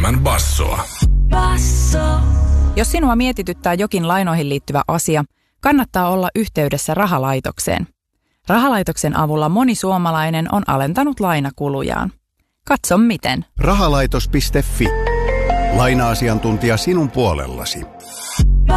Enemmän bassoa. Basso. Jos sinua mietityttää jokin lainoihin liittyvä asia, kannattaa olla yhteydessä rahalaitokseen. Rahalaitoksen avulla moni suomalainen on alentanut lainakulujaan. Katso miten. Rahalaitos.fi. Laina-asiantuntija sinun puolellasi.